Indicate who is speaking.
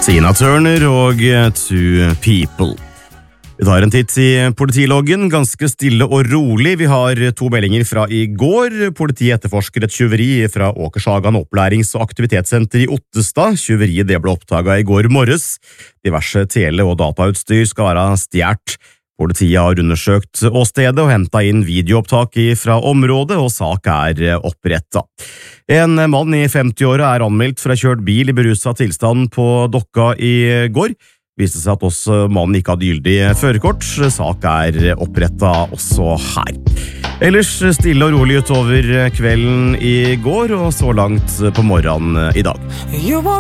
Speaker 1: Tina Turner og Two People. Vi tar en titt i politiloggen, ganske stille og rolig. Vi har 2 meldinger fra i går. Politiet etterforsker et tjuveri fra Åkershagan opplærings- og aktivitetssenter i Ottestad. Tjuveriet det ble oppdaget i går morges. Diverse tele- og datautstyr skal være stjert. Politiet har undersøkt åstedet og hentet inn videoopptak fra området, og sak er opprettet. En mann i 50-året er anmeldt for å ha kjørt bil i beruset tilstand på Dokka i går. Viste seg at også mannen ikke hadde gyldig førerkort. Sak er opprettet også her. Ellers stille og rolig utover kvelden i går, og så langt på morgenen i dag.